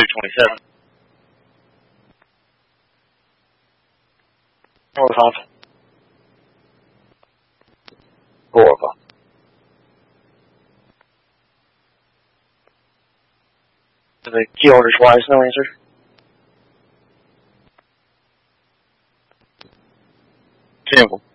27. 4-5. 4-5. The key orders wise, no answer. Simple.